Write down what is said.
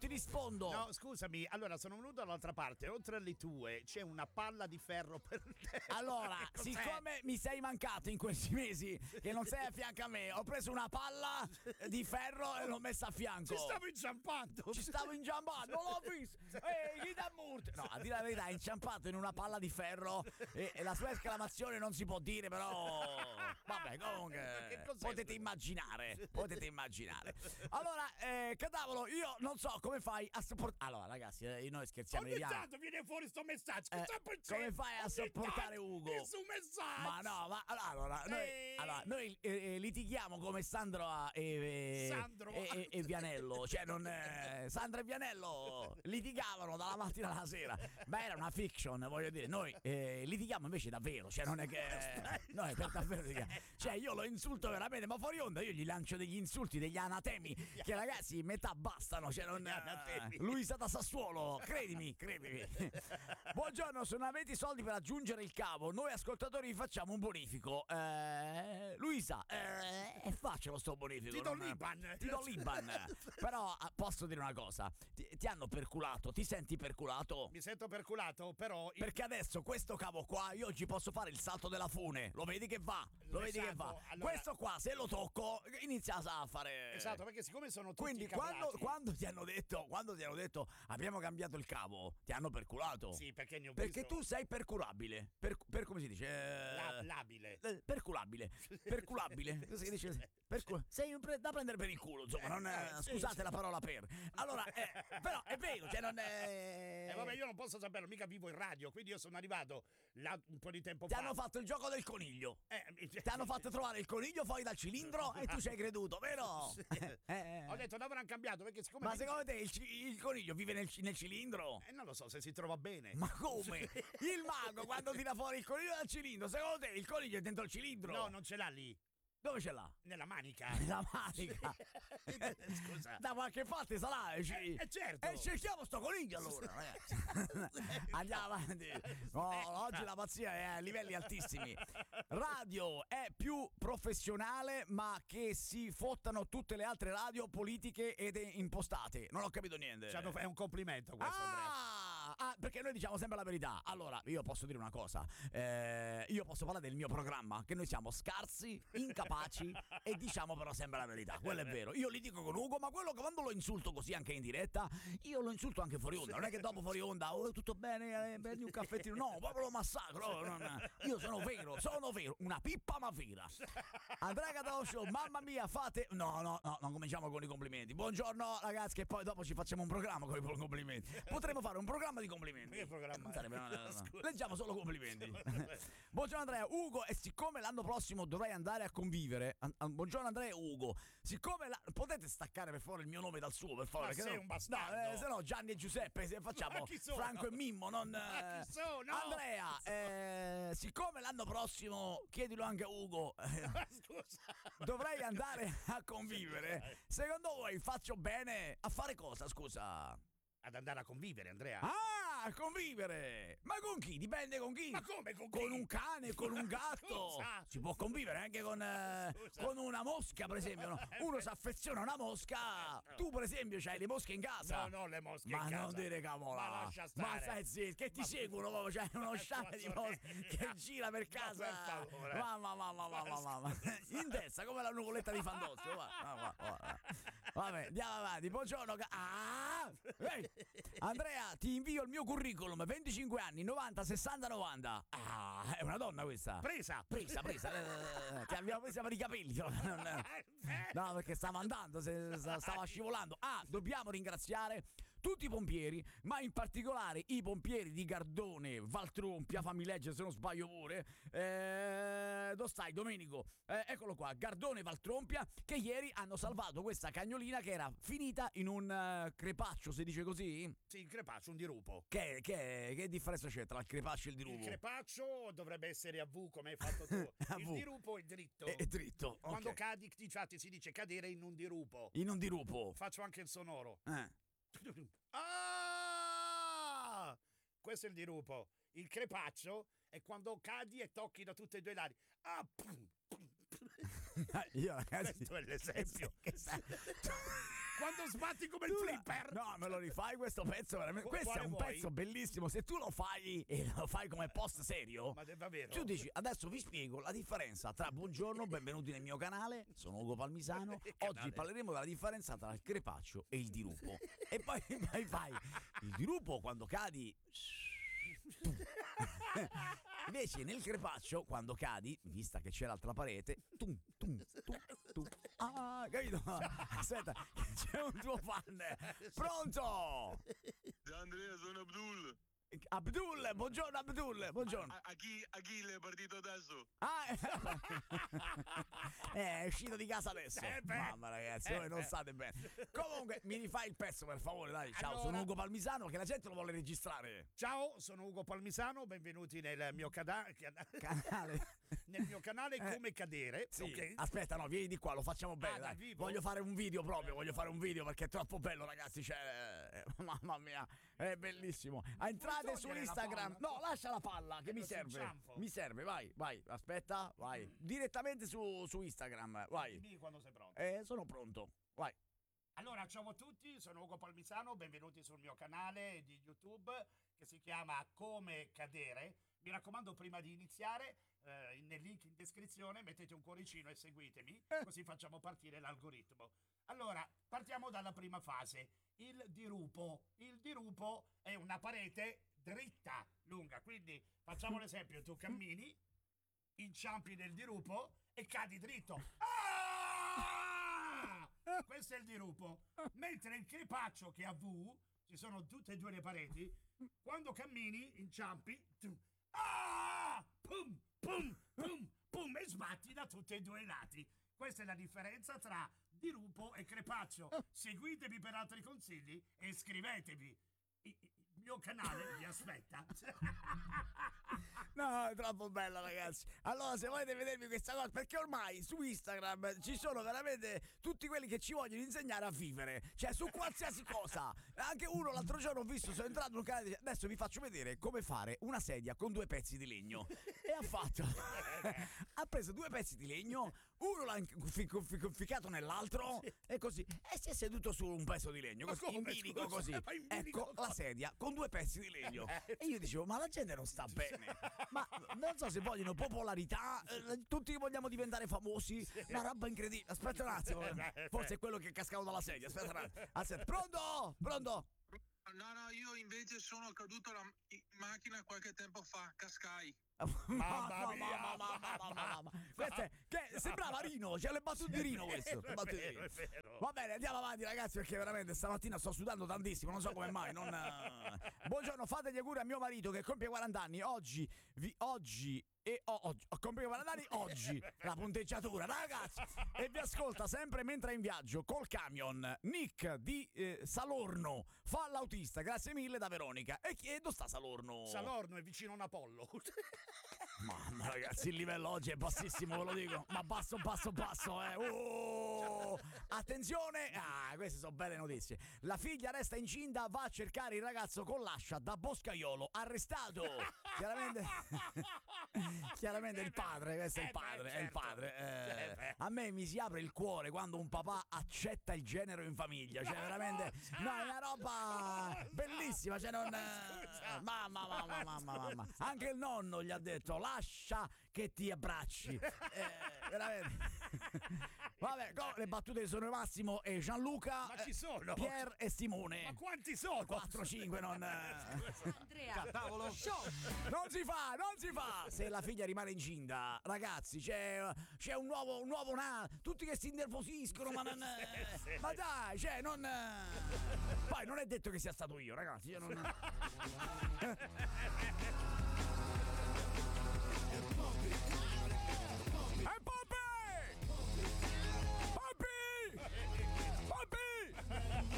ti rispondo. No, scusami, allora sono venuto dall'altra parte, oltre alle tue c'è una palla di ferro per te. Allora, siccome mi sei mancato in questi mesi che non sei a fianco a me, ho preso una palla di ferro e l'ho messa a fianco. Ci stavo inciampando. Non l'ho visto. Ehi, chi da Murt? No, a dire la verità, è inciampato in una palla di ferro e la sua esclamazione non si può dire, però vabbè, comunque potete immaginare. Allora, Cadavolo, io non so come fai a sopportare. Allora, ragazzi, noi scherziamo. Ogni tanto viene fuori sto messaggio. Come fai a sopportare Ugo? Nessun messaggio. Ma no, ma allora noi litighiamo come Sandro e Vianello. Cioè, non Sandro e Vianello litigavano dalla mattina alla sera. Ma era una fiction, voglio dire. Noi litighiamo invece davvero. Cioè, non è che noi per davvero litighiamo. Cioè, io lo insulto veramente, ma fuori onda io gli lancio degli insulti, degli anatemi, che ragazzi metà bastano. Cioè, non Luisa da Sassuolo, credimi. Buongiorno, se non avete i soldi per aggiungere il cavo, noi ascoltatori vi facciamo un bonifico. Luisa, è facile sto bonifico. Ti do l'Iban. Però posso dire una cosa, ti hanno perculato, ti senti perculato? Mi sento perculato, però perché adesso questo cavo qua io ci posso fare il salto della fune. Lo vedi che va? Allora, questo qua se lo tocco inizia a fare. Esatto, perché siccome sono tutti quindi cavolati. quando ti hanno detto abbiamo cambiato il cavo, ti hanno perculato. Sì, perché ne ho perché visto. tu sei perculabile. Per come si dice? Labile. Perculabile. Cosa si dice? Sei da prendere per il culo, insomma, scusate la parola per. Allora, però è vero, cioè non è. Vabbè, io non posso saperlo, mica vivo in radio, quindi io sono arrivato là un po' di tempo fa. fa. Ti hanno fatto il gioco del coniglio. Ti hanno fatto trovare il coniglio fuori dal cilindro e tu ci hai creduto, vero? Sì. Ho detto non avranno cambiato perché siccome. Ma secondo te il coniglio vive nel cilindro? Non lo so se si trova bene. Ma come? Il mago quando tira fuori il coniglio dal cilindro, secondo te il coniglio è dentro il cilindro? No, non ce l'ha lì. Dove ce l'ha? Nella manica. Scusa. Da qualche parte sarà. Certo. E cerchiamo sto coniglio allora, ragazzi. Andiamo avanti. Oggi la pazzia è a livelli altissimi. Radio è più professionale, ma che si fottano tutte le altre radio politiche ed impostate. Non ho capito niente. È un complimento questo, Andrea. Perché noi diciamo sempre la verità. Allora, io posso dire una cosa. Io posso parlare del mio programma, che noi siamo scarsi, incapaci e diciamo però sempre la verità. Quello è vero. Io li dico con Ugo, ma quello che quando lo insulto così anche in diretta, io lo insulto anche fuori onda. Non è che dopo fuori onda tutto bene, prendi un caffettino. No, proprio lo massacro. Io sono vero, una pippa ma vera. Andrea Cadavolo Show, mamma mia, fate. No, non cominciamo con i complimenti. Buongiorno ragazzi, che poi dopo ci facciamo un programma con i complimenti. Potremmo fare un programma di complimenti. Che programma? Leggiamo solo complimenti. Buongiorno Andrea, Ugo, e siccome l'anno prossimo dovrai andare a convivere. Buongiorno Andrea e Ugo. Siccome potete staccare per favore il mio nome dal suo, per favore. Ma sei un bastardo. No, se no Gianni e Giuseppe, se facciamo Franco e Mimmo, non. Ma chi sono? Andrea, siccome l'anno prossimo, chiedilo anche a Ugo. Scusa. Dovrei andare a convivere. Secondo voi faccio bene a fare cosa, scusa? Ad andare a convivere, Andrea. A convivere! Ma con chi? Dipende con chi. Ma come con chi? Con un cane, con un gatto. Si può convivere anche con una mosca, per esempio. No? Uno si affeziona a una mosca. Tu, per esempio, c'hai le mosche in casa. No, le mosche in casa. Ma non dire cavola. Ma lascia stare. Ma stai zitto, che ti seguono proprio. C'è uno sciame di mosche che gira per casa. Ma per favore. Mamma. In testa, come la nuvoletta di Fandozzo. Vabbè, andiamo avanti. Buongiorno. Andrea, ti invio il mio curriculum, 25 anni, 90, 60, 90. È una donna questa. Presa. Ti abbiamo presa per i capelli. No, perché stava andando, stava scivolando. Dobbiamo ringraziare tutti i pompieri, ma in particolare i pompieri di Gardone, Valtrompia, fammi leggere se non sbaglio pure. Dove stai, Domenico? Eccolo qua, Gardone, Valtrompia, che ieri hanno salvato questa cagnolina che era finita in un crepaccio, si dice così? Sì, il crepaccio, un dirupo. Che differenza c'è tra il crepaccio e il dirupo? Il crepaccio dovrebbe essere a V, come hai fatto tu. Il dirupo è dritto. È dritto. Quando cadi, infatti si dice cadere in un dirupo. In un dirupo. Faccio anche il sonoro. Questo è il dirupo. Il crepaccio è quando cadi e tocchi da tutti e due i lati. Io, ragazzi, questo è l'esempio. Quando sbatti come il flipper. No, me lo rifai questo pezzo veramente. Questo è un pezzo bellissimo. Se tu lo fai e lo fai come post serio, ma davvero? tu dici adesso vi spiego la differenza tra buongiorno, benvenuti nel mio canale, sono Ugo Palmisano. Oggi parleremo della differenza tra il crepaccio e il dirupo. E poi fai il dirupo quando cadi. Invece nel crepaccio quando cadi, vista che c'è l'altra parete, capito? Aspetta, c'è un tuo fan. Pronto? Ciao Andrea, sono Abdul. Abdul, buongiorno Abdul, buongiorno. A chi è partito adesso? È uscito di casa adesso. Mamma ragazzi, voi non state bene. Comunque mi rifai il pezzo per favore, dai. Ciao, allora, sono Ugo Palmisano, che la gente lo vuole registrare. Ciao, sono Ugo Palmisano, benvenuti nel mio canale. Nel mio canale Come Cadere. Sì. Okay. Aspetta, no, vieni di qua, lo facciamo bene, dai. Voglio fare un video proprio, perché è troppo bello, ragazzi, cioè mamma mia, è bellissimo. Entrate su Instagram. No, lascia la palla che mi serve. Mi serve, vai. Aspetta, vai. Direttamente su Instagram, vai. Dimmi quando sei pronto. Sono pronto. Vai. Allora, ciao a tutti, sono Ugo Palmisano, benvenuti sul mio canale di YouTube che si chiama Come Cadere. Mi raccomando, prima di iniziare, nel link in descrizione mettete un cuoricino e seguitemi, così facciamo partire l'algoritmo. Allora, partiamo dalla prima fase, il dirupo. Il dirupo è una parete dritta, lunga, quindi facciamo l'esempio, tu cammini, inciampi nel dirupo e cadi dritto. Questo è il dirupo. Mentre il crepaccio che ha V, ci sono tutte e due le pareti, quando cammini, inciampi, pum, pum, pum, pum, e sbatti da tutti e due i lati. Questa è la differenza tra dirupo e crepaccio. Seguitemi per altri consigli e iscrivetevi. Il mio canale vi aspetta. No, è troppo bella, ragazzi. Allora, se volete vedervi questa cosa, perché ormai su Instagram ci sono veramente tutti quelli che ci vogliono insegnare a vivere, cioè su qualsiasi cosa. Anche uno l'altro giorno ho visto, sono entrato in un canale e dice, adesso vi faccio vedere come fare una sedia con 2 pezzi di legno. E ha preso 2 pezzi di legno, uno l'ha conficcato nell'altro e così, e si è seduto su un pezzo di legno, così, in bilico così. Ecco la sedia con 2 pezzi di legno. E io dicevo, ma la gente non sta bene. Ma non so se vogliono popolarità, tutti vogliamo diventare famosi, una roba incredibile. Aspetta un attimo, forse è quello che è cascato dalla sedia. Aspetta un attimo. Pronto? No, io invece sono caduto in macchina qualche tempo fa, cascai. Mamma mia. Questo è, che sembrava Rino, c'è le battute di Rino questo. Va bene, andiamo avanti ragazzi, perché veramente stamattina sto sudando tantissimo, non so come mai. Buongiorno, fate gli auguri a mio marito che compie 40 anni oggi compie 40 anni oggi, la punteggiatura, ragazzi, e vi ascolta sempre mentre è in viaggio col camion. Nick di Salorno fa l'autista, grazie mille, da Veronica. E chiedo, sta Salorno? Salorno è vicino a un Apollo. Mamma ragazzi, il livello oggi è bassissimo, ve lo dico, ma basso. Attenzione, queste sono belle notizie. La figlia resta incinta, va a cercare il ragazzo con l'ascia da Boscaiolo, arrestato. Chiaramente il padre, questo è il padre. A me mi si apre il cuore quando un papà accetta il genero in famiglia, cioè veramente, no, è una roba bellissima, cioè non, mamma. Anche il nonno gli ha detto, lascia che ti abbracci, veramente. Vabbè, le battute sono Massimo e Gianluca. Ma ci sono Pier e Simone. Ma quanti sono? 4-5 non. Andrea, tavolo show. Non si fa. Se la figlia rimane incinta, ragazzi, c'è un nuovo tutti che si innervosiscono, ma dai, cioè non. Poi non è detto che sia stato io, ragazzi, io non.